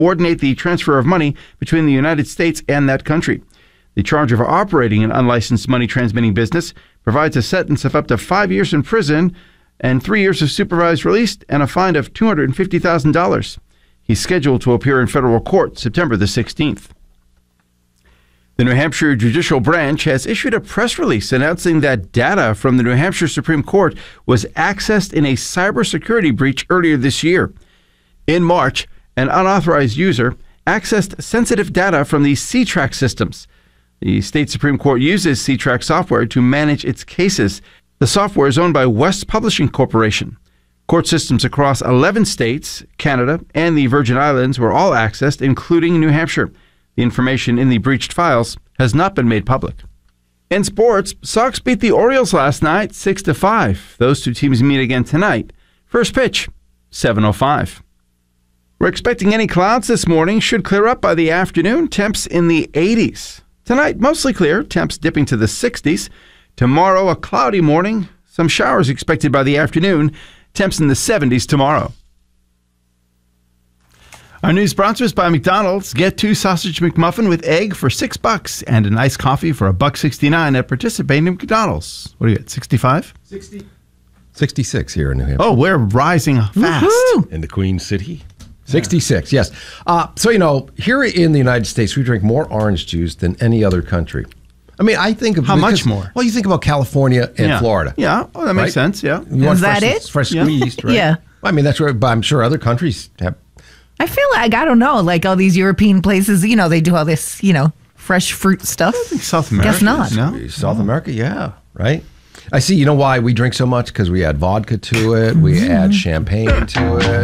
coordinate the transfer of money between the United States and that country. The charge of operating an unlicensed money transmitting business provides a sentence of up to 5 years in prison and 3 years of supervised release and a fine of $250,000. He's scheduled to appear in federal court September the 16th. The New Hampshire Judicial Branch has issued a press release announcing that data from the New Hampshire Supreme Court was accessed in a cybersecurity breach earlier this year. In March, an unauthorized user accessed sensitive data from the C-Track systems. The state Supreme Court uses C-Track software to manage its cases. The software is owned by West Publishing Corporation. Court systems across 11 states, Canada, and the Virgin Islands were all accessed, including New Hampshire. The information in the breached files has not been made public. In sports, Sox beat the Orioles last night 6-5. Those two teams meet again tonight. First pitch, 7:05. We're expecting any clouds this morning. Should clear up by the afternoon. Temps in the 80s. Tonight, mostly clear. Temps dipping to the 60s. Tomorrow, a cloudy morning. Some showers expected by the afternoon. Temps in the 70s tomorrow. Our news sponsors by McDonald's. Get 2 sausage McMuffin with egg for $6 and an iced coffee for $1.69 at participating McDonald's. What do you get, 65? 66 here in New Hampshire. Oh, we're rising fast. Woo-hoo! In the Queen City. 66, yes. So, here in the United States, we drink more orange juice than any other country. I mean, I think of... How much more? Well, you think about California and Florida. Yeah, well, that makes sense, yeah. You want Is that it? fresh squeezed, right? Yeah. I mean, that's where, but I'm sure other countries have... I feel like, I don't know, like all these European places, they do all this, fresh fruit stuff. I think South America. Guess not. No? South America, yeah, right? I see, you know why we drink so much? Because we add vodka to it, we add champagne to it.